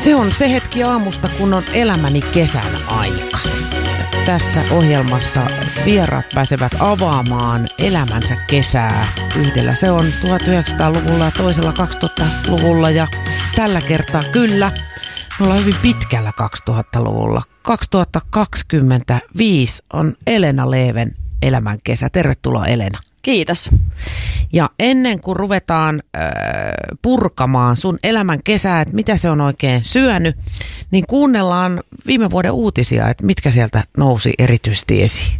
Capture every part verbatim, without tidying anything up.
Se on se hetki aamusta, kun on elämäni kesän aika. Tässä ohjelmassa vieraat pääsevät avaamaan elämänsä kesää. Yhdellä se on tuhatyhdeksänsataaluvulla ja toisella kaksituhattaluvulla ja tällä kertaa kyllä. Me ollaan hyvin pitkällä kaksituhattaluvulla. kaksituhattakaksikymmentäviisi on Elena Leven elämän kesä. Tervetuloa Elena. Kiitos. Ja ennen kuin ruvetaan äh, purkamaan sun elämän kesää, että mitä se on oikein syönyt, niin kuunnellaan viime vuoden uutisia, että mitkä sieltä nousi erityisesti esiin.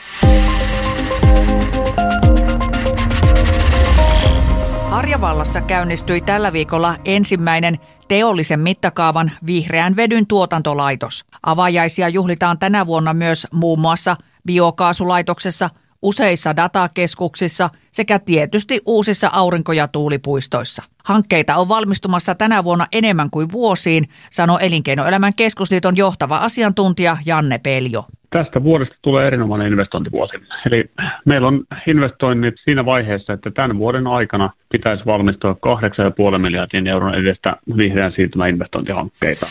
Harjavallassa käynnistyi tällä viikolla ensimmäinen teollisen mittakaavan vihreän vedyn tuotantolaitos. Avajaisia juhlitaan tänä vuonna myös muun muassa biokaasulaitoksessa, useissa datakeskuksissa sekä tietysti uusissa aurinko- ja tuulipuistoissa. Hankkeita on valmistumassa tänä vuonna enemmän kuin vuosiin, sanoi Elinkeinoelämän keskusliiton johtava asiantuntija Janne Peljo. Tästä vuodesta tulee erinomainen investointivuosi. Eli meillä on investoinnit siinä vaiheessa, että tämän vuoden aikana pitäisi valmistua kahdeksan pilkku viisi miljardin euron edestä vihreän siirtymän investointihankkeita.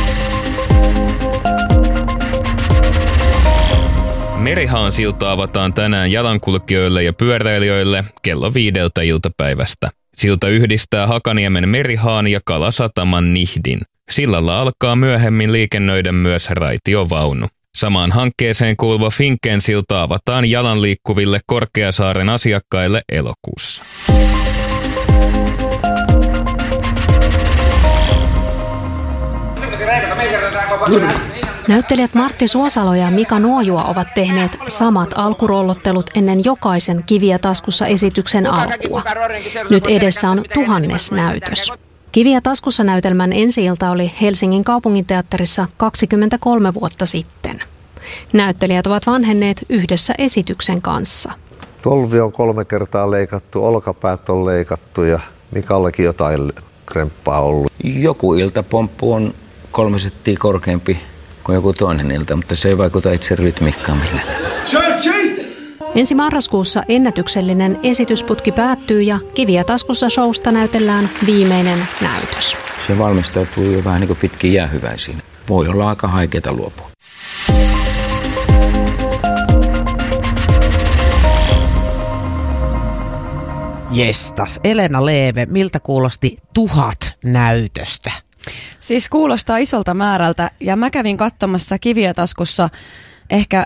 Merihaan silta avataan tänään jalankulkijoille ja pyöräilijöille kello viideltä iltapäivästä. Silta yhdistää Hakaniemen Merihaan ja Kalasataman Nihdin. Sillalla alkaa myöhemmin liikennöidä myös raitiovaunu. Samaan hankkeeseen kuuluva Finken silta avataan jalanliikkuville Korkeasaaren asiakkaille elokuussa. Näyttelijät Martti Suosalo ja Mika Nuojua ovat tehneet samat alkurollottelut ennen jokaisen Kiviä taskussa -esityksen alkua. Nyt edessä on tuhannes näytös. Kiviä taskussa -näytelmän ensi-ilta oli Helsingin kaupunginteatterissa kaksikymmentäkolme vuotta sitten. Näyttelijät ovat vanhenneet yhdessä esityksen kanssa. Tolvi on kolme kertaa leikattu, olkapäät on leikattu ja Mikallekin jotain kremppaa ollut. Joku iltapomppu on kolme settiä korkeampi kuin joku toinen ilta, mutta se ei vaikuta itse rytmiikkaan millään. Ensi marraskuussa ennätyksellinen esitysputki päättyy ja Kiviä taskussa -showsta näytellään viimeinen näytös. Se valmistautuu jo vähän niin kuin pitkin jäähyväisiin. Voi olla aika haikeata luopua. Jestas, Elena Leve, miltä kuulosti tuhat näytöstä? Siis kuulostaa isolta määrältä ja mä kävin katsomassa Kiviä taskussa ehkä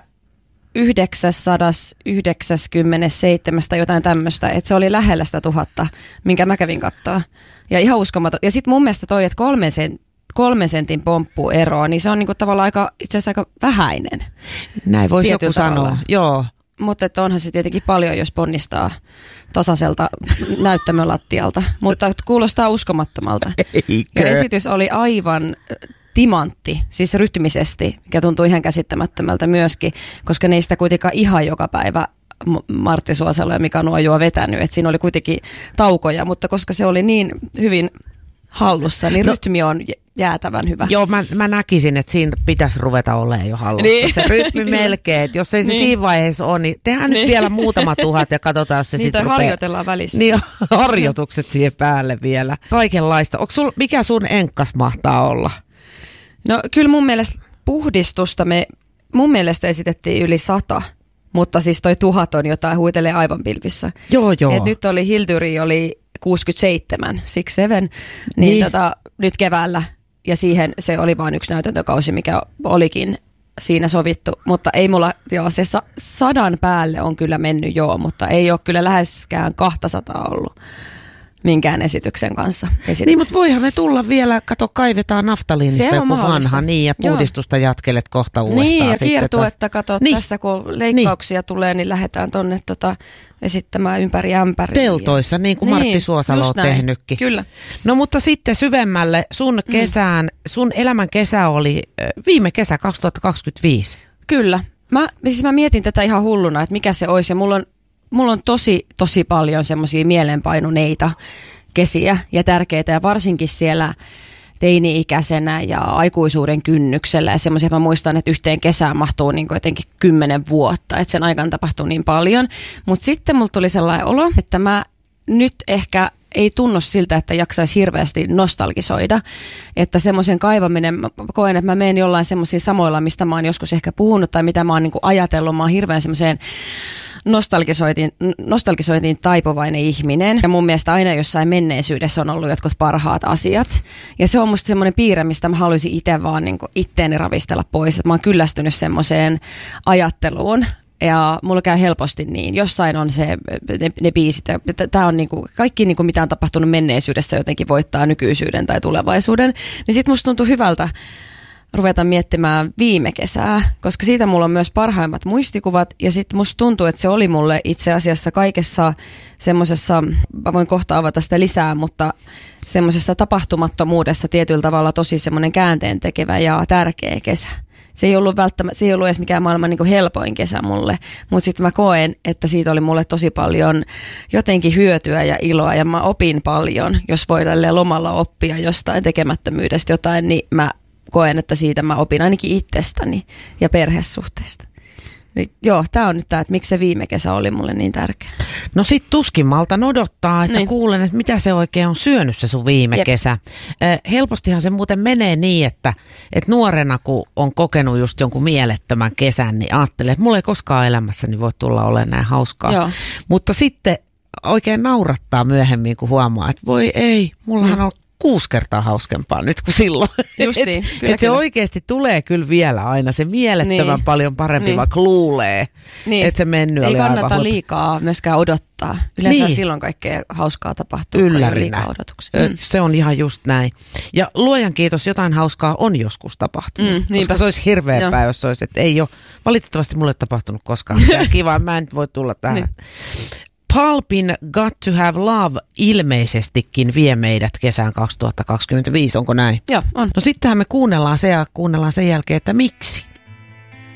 yhdeksänsataayhdeksänkymmentäseitsemän jotain tämmöistä, että se oli lähellä sitä tuhatta, minkä mä kävin katsoa. Ja ihan uskomaton. Ja sitten mun mielestä toi, että kolmen, sen, kolmen sentin pomppu eroa, niin se on niinku tavallaan aika, itse asiassa aika vähäinen. Näin voisi joku sanoa, joo. Mutta onhan se tietenkin paljon, jos ponnistaa tasaiselta näyttämölattialta, mutta kuulostaa uskomattomalta. Eikö? Ja esitys oli aivan timantti, siis rytmisesti, mikä tuntuu ihan käsittämättömältä myöskin, koska niistä kuitenkaan ihan joka päivä Martti Suosalo ja Mika Nuojua vetänyt, että siinä oli kuitenkin taukoja, mutta koska se oli niin hyvin hallussa, niin no, rytmi on jäätävän hyvä. Joo, mä, mä näkisin, että siinä pitäisi ruveta olemaan jo hallussa. Niin. Se rytmi melkein, että jos ei se niin. siinä vaiheessa ole, niin tehdään niin. nyt vielä muutama tuhat ja katsotaan, jos se sitten rupeaa. Niitä harjoitellaan välissä. Niin, harjoitukset siihen päälle vielä. Kaikenlaista. Onko sul, mikä sun enkkas mahtaa olla? No kyllä mun mielestä puhdistusta me, mun mielestä esitettiin yli sata. Mutta siis toi tuhat on jotain, huitelee aivan pilvissä. Joo, joo. Et nyt oli Hildyri oli kuusikymmentäseitsemän, six seven, niin, niin. Tota, nyt keväällä. Ja siihen se oli vain yksi näytäntökausi, mikä olikin siinä sovittu. Mutta ei mulla, joo, se sa- sadan päälle on kyllä mennyt joo, mutta ei ole kyllä läheskään kaksisataa ollut minkään esityksen kanssa. Esityksen. Niin, mutta voihan me tulla vielä, kato, kaivetaan naftaliinista joku vanha, niin, ja puhdistusta joo. jatkelet kohta uudestaan. Niin, ja sitten kiertuetta, kato, niin. tässä kun leikkauksia niin. tulee, niin lähdetään tonne tota, esittämään ympäri ämpäriä. Teltoissa, niin kuin niin, Martti Suosalo on tehnytkin. Kyllä. No mutta sitten syvemmälle, sun kesään, sun elämän kesä oli viime kesä kaksituhattakaksikymmentäviisi. Kyllä. Mä, siis mä mietin tätä ihan hulluna, että mikä se olisi, ja mulla on Mulla on tosi, tosi paljon semmoisia mielenpainuneita kesiä ja tärkeitä, ja varsinkin siellä teini-ikäisenä ja aikuisuuden kynnyksellä. Ja semmoisia, mä muistan, että yhteen kesään mahtuu niin kuin jotenkin kymmenen vuotta, että sen aikana tapahtuu niin paljon. Mutta sitten mulla tuli sellainen olo, että mä nyt ehkä ei tunnu siltä, että jaksaisi hirveästi nostalgisoida. Että semmoisen kaivaminen, mä koen, että mä menen jollain semmoisiin samoilla, mistä mä oon joskus ehkä puhunut tai mitä mä oon niin kuin ajatellut. Mä oon hirveän semmoiseen nostalgisoitiin, nostalgisoitiin taipuvainen ihminen. Ja mun mielestä aina jossain menneisyydessä on ollut jotkut parhaat asiat. Ja se on musta semmoinen piirre, mistä mä haluaisin itse vaan niin kuin itteeni ravistella pois. Että mä oon kyllästynyt semmoiseen ajatteluun. Ja mulla käy helposti niin. Jossain on se, ne, ne biisit. Tää on niinku, kaikki niinku, mitä on tapahtunut menneisyydessä jotenkin voittaa nykyisyyden tai tulevaisuuden. Niin sit musta tuntuu hyvältä ruveta miettimään viime kesää, koska siitä mulla on myös parhaimmat muistikuvat. Ja sit musta tuntuu, että se oli mulle itse asiassa kaikessa semmosessa, mä voin kohta avata sitä lisää, mutta semmosessa tapahtumattomuudessa tietyllä tavalla tosi semmoinen käänteen tekevä ja tärkeä kesä. Se ei ollut välttämättä, se ei ollut edes mikään maailman niin kuin helpoin kesä mulle, mutta sitten mä koen, että siitä oli mulle tosi paljon jotenkin hyötyä ja iloa ja mä opin paljon. Jos voi tälleen lomalla oppia jostain tekemättömyydestä jotain, niin mä koen, että siitä mä opin ainakin itsestäni ja perhesuhteesta. Niin, joo, tää on nyt tää, että miksi se viime kesä oli mulle niin tärkeä. No sit tuskin malta odottaa, että niin. Kuulen, että mitä se oikein on syönyt se sun viime Jep. kesä. Eh, helpostihan se muuten menee niin, että, että nuorena kun on kokenut just jonkun mielettömän kesän, niin ajattelee, että mulla ei koskaan elämässäni voi tulla olemaan näin hauskaa. Joo. Mutta sitten oikein naurattaa myöhemmin, kun huomaa, että voi ei, mullahan mm. on kuusi kertaa hauskempaa nyt kuin silloin. Justiin, et, kyllä, et se kyllä. Oikeasti tulee kyllä vielä aina se mielettömän niin. paljon parempi, niin. vaikka luulee, niin. että se mennyt oli aivan. Ei kannata liikaa myöskään odottaa. Yleensä niin. silloin kaikkea hauskaa tapahtuu, kun liikaa odotuksia. Mm. Se on ihan just näin. Ja luojan kiitos, jotain hauskaa on joskus tapahtunut. Mm, koska se olisi hirveä Joo. päivä, jos se olisi, että ei ole. Valitettavasti mulle tapahtunut koskaan. Kiva, mä en voi tulla tähän. Niin. Pulpin Got to Have Love ilmeisestikin vie meidät kesään kaksituhattakaksikymmentäviisi, onko näin? Joo, on. No sittenhän me kuunnellaan se ja kuunnellaan sen jälkeen, että miksi.